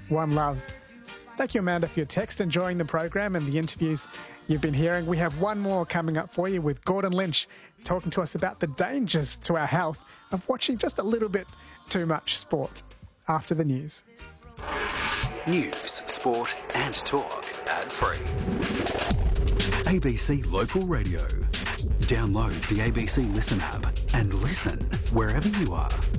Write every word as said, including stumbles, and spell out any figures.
One love. Thank you, Amanda, for your text. Enjoying the program and the interviews you've been hearing. We have one more coming up for you with Gordon Lynch talking to us about the dangers to our health of watching just a little bit too much sport after the news. News, sport and talk ad-free. A B C Local Radio. Download the A B C Listen app and listen wherever you are.